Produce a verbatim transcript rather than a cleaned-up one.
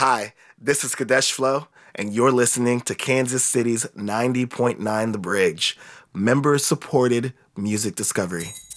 Hi, this is Kadesh Flow, and you're listening to Kansas City's ninety point nine The Bridge, member supported music discovery.